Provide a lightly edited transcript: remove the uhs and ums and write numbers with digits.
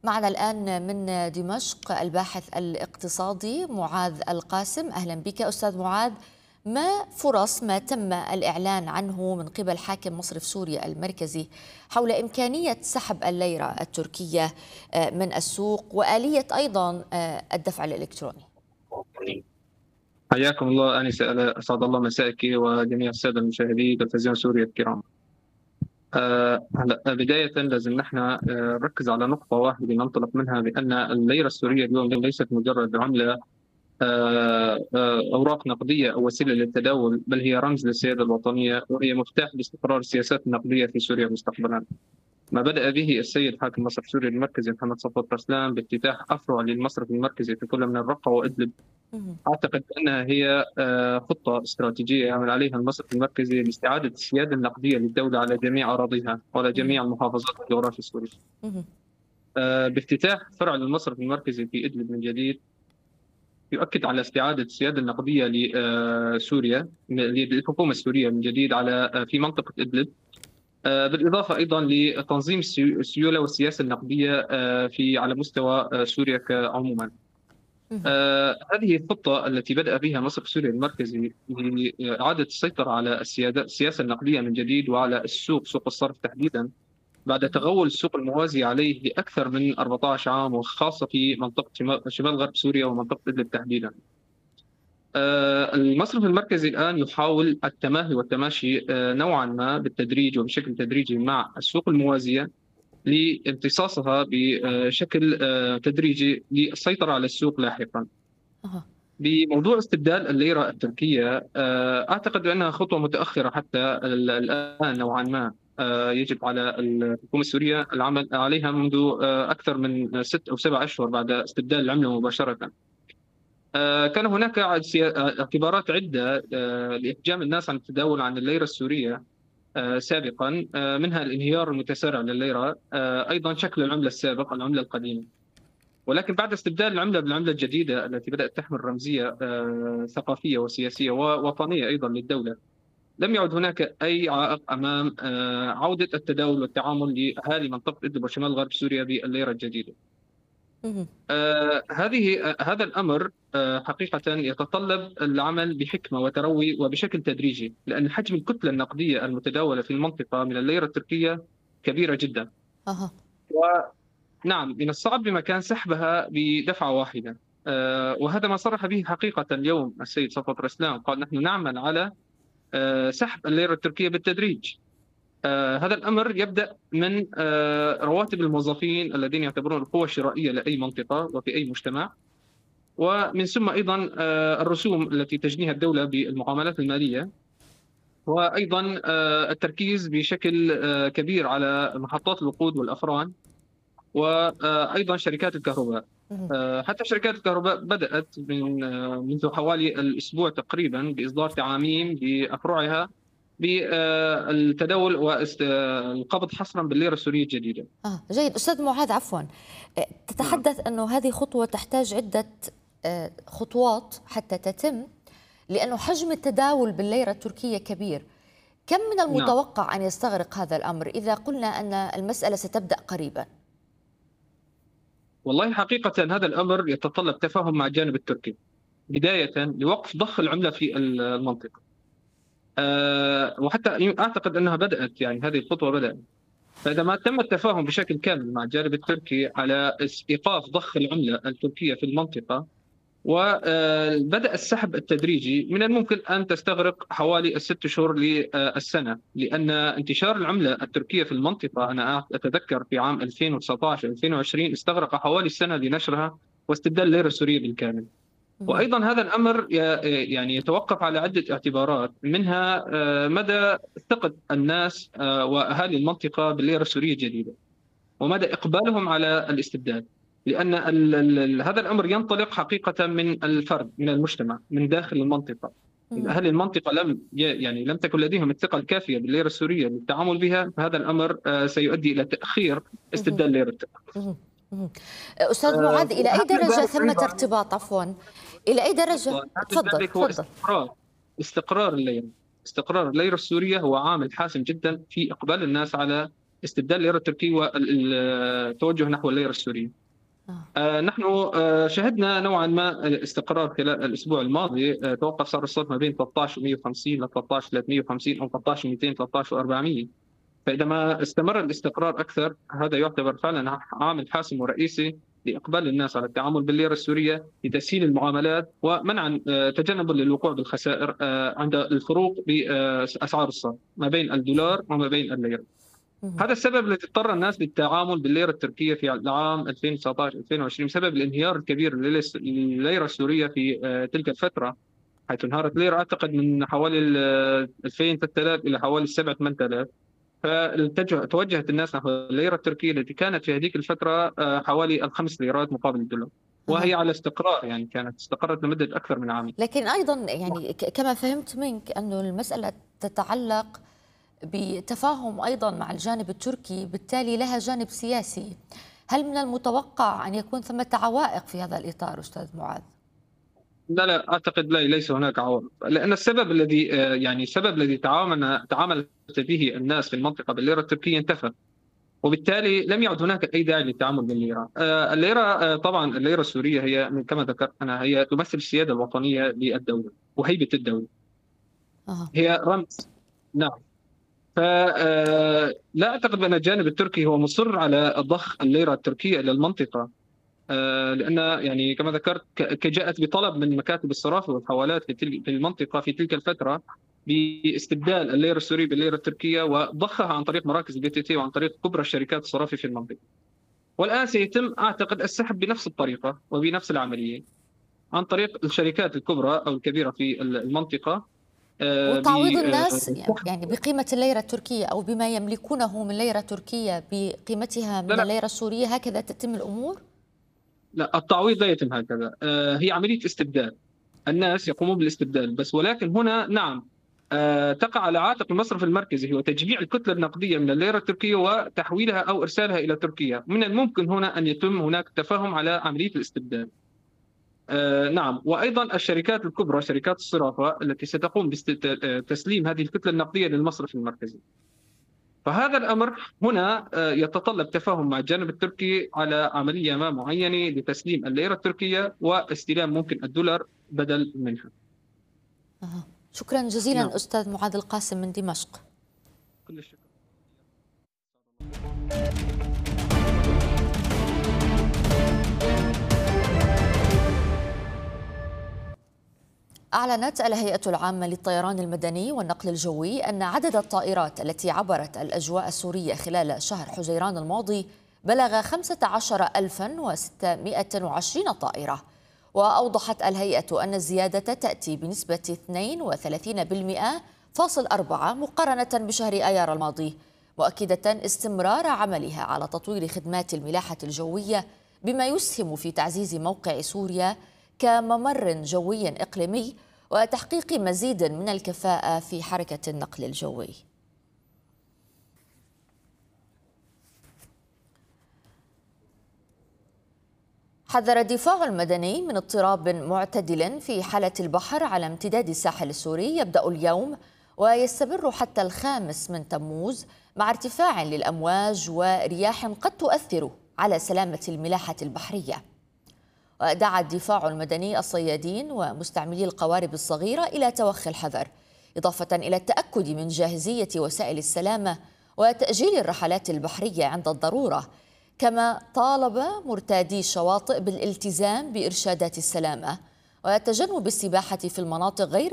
معنا الآن من دمشق الباحث الاقتصادي معاذ القاسم. أهلا بك أستاذ معاذ. ما فرص ما تم الإعلان عنه من قبل حاكم مصرف سوريا المركزي حول إمكانية سحب الليرة التركية من السوق وآلية أيضا الدفع الإلكتروني؟ حياكم الله آنسة، أسعد الله مساءك وجميع السادة المشاهدي تلفزيون سوريا الكرام. هلا بداية لازم نحن نركز على نقطة واحدة ننطلق منها، بأن الليرة السورية اليوم ليست مجرد عملة أوراق نقدية أو وسيلة للتداول، بل هي رمز للسيادة الوطنية، وهي مفتاح لاستقرار السياسات النقدية في سوريا مستقبلا. ما بدأ به السيد حاكم مصرف سوريا المركزي محمد صفوت رسلان بافتتاح أفرع للمصرف المركزي في كل من الرقة وإدلب، أعتقد أنها هي خطة استراتيجية يعمل عليها المصرف المركزي لاستعادة السيادة النقدية للدولة على جميع أراضيها وعلى جميع المحافظات والجغرافيا السورية. بافتتاح فرع للمصرف المركزي في إدلب من جديد يؤكد على استعادة السيادة النقدية لسوريا للحكومة السورية من جديد على في منطقة إدلب، بالإضافة أيضا لتنظيم السيولة والسياسة النقدية في على مستوى سوريا عموما. هذه الخطة التي بدأ بها مصرف سوريا المركزي لإعادة السيطرة على السياسة النقدية من جديد وعلى السوق، سوق الصرف تحديدا، بعد تغول السوق الموازي عليه لأكثر من 14 عام، وخاصة في منطقة شمال غرب سوريا ومنطقة إدلب تحديدا. المصرف المركزي الآن يحاول التماهي والتماشي نوعا ما بالتدريج وبشكل تدريجي مع السوق الموازية لامتصاصها بشكل تدريجي للسيطرة على السوق لاحقا. بموضوع استبدال الليرة التركية، أعتقد أنها خطوة متأخرة حتى الآن نوعا ما. يجب على الحكومة السورية العمل عليها منذ أكثر من 6 أو 7 أشهر بعد استبدال العملة مباشرة. كان هناك اعتبارات عدة لإحجام الناس عن التداول عن الليرة السورية سابقا، منها الانهيار المتسارع للليرة، أيضا شكل العملة السابق العملة القديمة. ولكن بعد استبدال العملة بالعملة الجديدة التي بدأت تحمل رمزية ثقافية وسياسية ووطنية أيضا للدولة، لم يعد هناك أي عائق أمام عودة التداول والتعامل لأهالي منطقة إدلب وشمال غرب سوريا بالليرة الجديدة. هذا الأمر حقيقة يتطلب العمل بحكمة وتروي وبشكل تدريجي، لأن حجم الكتلة النقدية المتداولة في المنطقة من الليرة التركية كبيرة جدا. ونعم، من الصعب بمكان سحبها بدفعة واحدة، وهذا ما صرح به حقيقة اليوم السيد صفوت رسلان، قال نحن نعمل على سحب الليرة التركية بالتدريج. هذا الأمر يبدأ من رواتب الموظفين الذين يعتبرون القوة الشرائية لأي منطقة وفي أي مجتمع، ومن ثم أيضا الرسوم التي تجنيها الدولة بالمعاملات المالية، وأيضا التركيز بشكل كبير على محطات الوقود والأفران، وأيضا شركات الكهرباء. حتى شركات الكهرباء بدأت منذ حوالي الأسبوع تقريبا بإصدار تعاميم بأفرعها بالتداول والقبض حصرا بالليرة السورية الجديدة. جيد أستاذ معاذ، عفوا، تتحدث أنه هذه خطوة تحتاج عدة خطوات حتى تتم، لأنه حجم التداول بالليرة التركية كبير. كم من المتوقع أن يستغرق هذا الأمر إذا قلنا أن المسألة ستبدأ قريبا؟ والله حقيقة هذا الأمر يتطلب تفاهم مع الجانب التركي بداية لوقف ضخ العملة في المنطقة، وحتى أعتقد أنها بدأت، يعني هذه الخطوة بدأت. فإذا ما تم التفاهم بشكل كامل مع الجانب التركي على إيقاف ضخ العملة التركية في المنطقة وبدأ السحب التدريجي، من الممكن أن تستغرق حوالي 6 شهور للسنة، لأن انتشار العملة التركية في المنطقة أنا أتذكر في عام 2019-2020 استغرق حوالي سنة لنشرها واستبدال الليرة السورية بالكامل. وأيضا هذا الأمر يعني يتوقف على عدة اعتبارات، منها مدى ثقة الناس وأهالي المنطقة بالليرة السورية الجديدة ومدى إقبالهم على الاستبدال، لأن هذا الأمر ينطلق حقيقة من الفرد، من المجتمع، من داخل المنطقة. أهل المنطقة لم تكن لديهم الثقة الكافية بالليرة السورية للتعامل بها، فهذا الأمر سيؤدي إلى تأخير استبدال الليرة التركية. أستاذ معاذ، إلى أي درجة ثمة ارتباط، عفوا، إلى أي درجة؟ تفضل. استقرار الليرة السورية هو عامل حاسم جدا في إقبال الناس على استبدال الليرة التركية والتوجه نحو الليرة السورية. نحن شهدنا نوعا ما استقرار خلال الاسبوع الماضي. توقف سعر الصرف ما بين 13 و150 ل 13 350 او 13 200 13 400. فاذا ما استمر الاستقرار اكثر، هذا يعتبر فعلا عامل حاسم ورئيسي لاقبال الناس على التعامل بالليره السوريه لتسهيل المعاملات ومنعا تجنبا للوقوع بالخسائر عند الفروق باسعار الصرف ما بين الدولار وما بين الليره. هذا السبب الذي اضطر الناس للتعامل بالليره التركيه في العام 2019 2020 بسبب الانهيار الكبير للليره السوريه في تلك الفتره، حيث انهارت الليره اعتقد من حوالي 2000 3000 الى حوالي 7 8000. فتوجهت الناس نحو الليره التركيه التي كانت في هذيك الفتره حوالي الخمس ليرات مقابل الدولار، وهي على استقرار، يعني كانت استقرت لمده اكثر من عام. لكن ايضا يعني كما فهمت منك انه المساله تتعلق بتفاهم ايضا مع الجانب التركي، بالتالي لها جانب سياسي. هل من المتوقع ان يكون ثمة عوائق في هذا الاطار استاذ معاذ؟ لا اعتقد، لا ليس هناك عوائق، لان السبب الذي السبب الذي تعاملت به الناس في المنطقه بالليره التركيه انتفى، وبالتالي لم يعد هناك اي داعي للتعامل بالليره. الليره طبعا الليره السوريه هي كما ذكرت انا هي تمثل السياده الوطنيه للدوله وهيبه الدوله. هي رمز. نعم. فلا اعتقد بان الجانب التركي هو مصر على ضخ الليره التركيه الى المنطقه، لان يعني كما ذكرت جاءت بطلب من مكاتب الصرافه والحوالات في المنطقه في تلك الفتره باستبدال الليره السوريه بالليره التركيه وضخها عن طريق مراكز البي تي تي وعن طريق كبرى الشركات الصرافيه في المنطقه. والان سيتم اعتقد السحب بنفس الطريقه وبنفس العمليه عن طريق الشركات الكبرى او الكبيره في المنطقه، وتعويض الناس يعني بقيمة الليرة التركية أو بما يملكونه من ليرة تركية بقيمتها من الليرة السورية. هكذا تتم الأمور؟ لا، التعويض لا يتم هكذا. هي عملية استبدال، الناس يقومون بالاستبدال بس، ولكن هنا نعم تقع على عاتق المصرف المركزي هو تجميع الكتلة النقدية من الليرة التركية وتحويلها أو إرسالها إلى تركيا. من الممكن هنا أن يتم هناك تفاهم على عملية الاستبدال. نعم، وأيضا الشركات الكبرى شركات الصرافة التي ستقوم بتسليم هذه الكتلة النقدية للمصرف المركزي. فهذا الأمر هنا يتطلب تفاهم مع الجانب التركي على عملية ما معينة لتسليم الليرة التركية واستلام ممكن الدولار بدل منها. شكرا جزيلا. نعم. أستاذ معاذ القاسم من دمشق. كل الشكر. أعلنت الهيئة العامة للطيران المدني والنقل الجوي أن عدد الطائرات التي عبرت الأجواء السورية خلال شهر حزيران الماضي بلغ 15620 طائرة. وأوضحت الهيئة أن الزيادة تأتي بنسبة 32.4% مقارنة بشهر آيار الماضي، مؤكدة استمرار عملها على تطوير خدمات الملاحة الجوية بما يسهم في تعزيز موقع سوريا كممر جوي إقليمي وتحقيق مزيد من الكفاءة في حركة النقل الجوي. حذر الدفاع المدني من اضطراب معتدل في حالة البحر على امتداد الساحل السوري يبدأ اليوم ويستمر حتى 5 من تموز، مع ارتفاع للأمواج ورياح قد تؤثر على سلامة الملاحة البحرية. ودعا الدفاع المدني الصيادين ومستعملي القوارب الصغيرة إلى توخي الحذر، إضافة إلى التأكد من جاهزية وسائل السلامة وتأجيل الرحلات البحرية عند الضرورة، كما طالب مرتادي الشواطئ بالالتزام بإرشادات السلامة وتجنب السباحة في المناطق غير